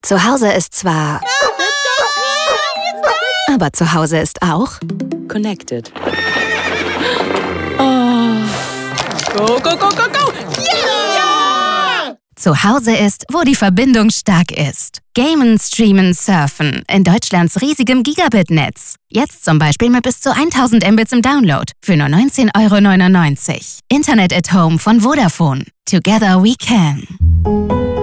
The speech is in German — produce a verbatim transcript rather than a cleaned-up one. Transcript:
Zu Hause ist zwar... Aber zu Hause ist auch... Connected. Oh. Go, go, go, go, go! Ja! Zu Hause ist, wo die Verbindung stark ist. Gamen, Streamen, Surfen in Deutschlands riesigem Gigabit-Netz. Jetzt zum Beispiel mit bis zu tausend Mbits im Download für nur neunzehn Euro neunundneunzig. Internet at Home von Vodafone. Together we can.